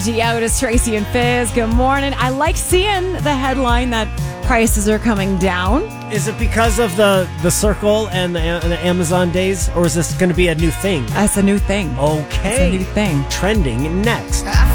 Out is Tracy and Fizz. Good morning. I like seeing the headline that prices are coming down. Is it because of the Circle and the Amazon days, or is this going to be a new thing? That's a new thing. Okay. It's a new thing. Trending next.